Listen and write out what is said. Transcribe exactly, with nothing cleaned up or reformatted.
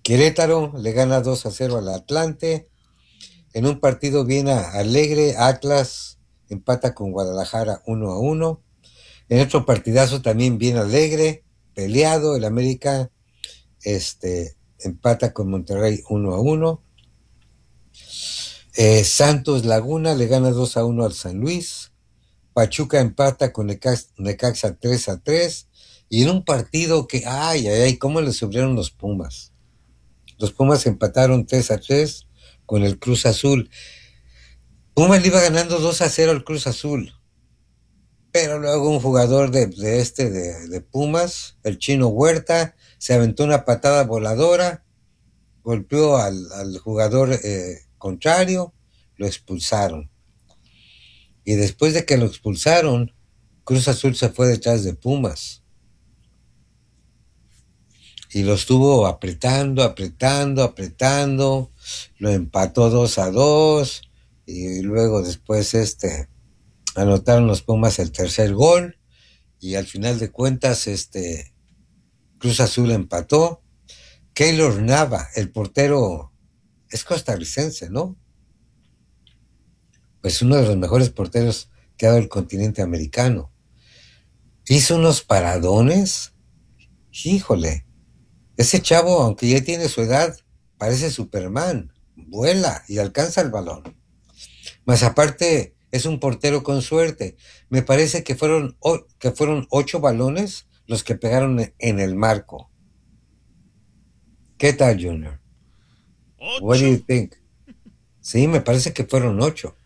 Querétaro le gana dos a cero al Atlante. En un partido bien alegre, Atlas empata con Guadalajara uno a uno. En otro partidazo también bien alegre, peleado, el América este, empata con Monterrey uno a uno. Eh, Santos Laguna le gana dos a uno al San Luis. Pachuca empata con Necax- Necaxa tres a tres. Y en un partido que, ay, ay, ay, cómo le subieron los Pumas. Los Pumas empataron tres a tres con el Cruz Azul. Pumas le iba ganando dos a cero al Cruz Azul. Pero luego un jugador de, de este de, de Pumas, el Chino Huerta, se aventó una patada voladora, golpeó al, al jugador eh, contrario, lo expulsaron. Y después de que lo expulsaron, Cruz Azul se fue detrás de Pumas y lo estuvo apretando, apretando, apretando, lo empató dos a dos y luego después este anotaron los Pumas el tercer gol y al final de cuentas este Cruz Azul empató. Keylor Nava, el portero, es costarricense, ¿no? Pues uno de los mejores porteros que ha dado el continente americano. Hizo unos paradones, híjole. Ese chavo, aunque ya tiene su edad, parece Superman. Vuela y alcanza el balón. Más aparte, es un portero con suerte. Me parece que fueron, o- que fueron ocho balones los que pegaron en el marco. ¿Qué tal, Junior? What do ¿Ocho? you think? Sí, me parece que fueron ocho.